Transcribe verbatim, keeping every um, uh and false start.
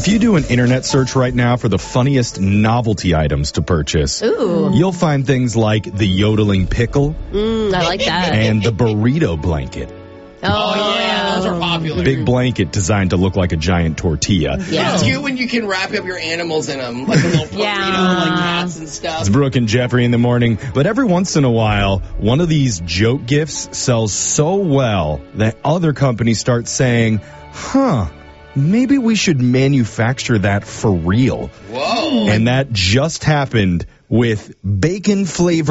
If you do an internet search right now for the funniest novelty items to purchase, Ooh. you'll find things like the yodeling pickle Mm, I like that. and the burrito blanket. Oh, Oh, yeah, those are popular. Big blanket designed to look like a giant tortilla. Yeah. It's cute when you can wrap up your animals in them, like a little burrito, Yeah. like cats and stuff. It's Brooke and Jeffrey in the morning, but every once in a while, one of these joke gifts sells so well that other companies start saying, huh, maybe we should manufacture that for real. Whoa. And that just happened with bacon flavored